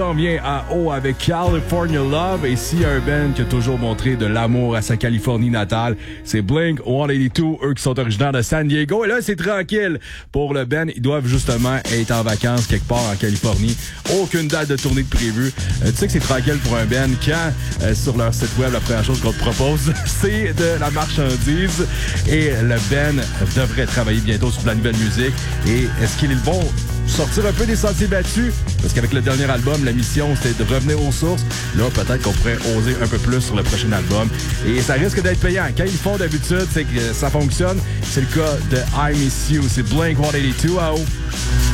On vient à haut avec California Love et s'il y a un band qui a toujours montré de l'amour à sa Californie natale, c'est Blink-182, eux qui sont originaires de San Diego. Et là, c'est tranquille pour le band. Ils doivent justement être en vacances quelque part en Californie. Aucune date de tournée de prévue. Tu sais que c'est tranquille pour un band quand sur leur site web, la première chose qu'on te propose, c'est de la marchandise. Et le band devrait travailler bientôt sur de la nouvelle musique. Et est-ce qu'ils vont sortir un peu des sentiers battus? Parce qu'avec le dernier album, la mission, c'était de revenir aux sources. Là, peut-être qu'on pourrait oser un peu plus sur le prochain album. Et ça risque d'être payant. Quand ils le font d'habitude, c'est que ça fonctionne. C'est le cas de I Miss You. C'est Blink-182 à haut.